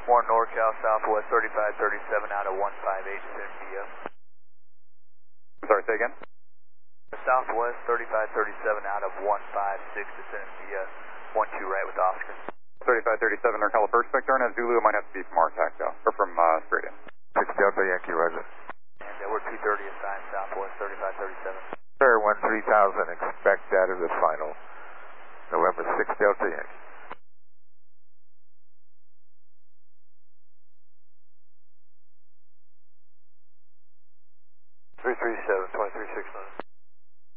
1 NorCal Southwest 3537 out of 158, descending VF. I'm sorry, say again? Southwest 3537 out of 156, descending VF. 12 right with Oscar. 3537 NorCal first spec turn as Zulu, it might have to be from our tactile, or from straight in. 6 Delta Yankee, roger. And we're 230 assigned Southwest 3537. Sir, 13,000, expect that as the final. November 6 Delta Yankee. 337, 2369.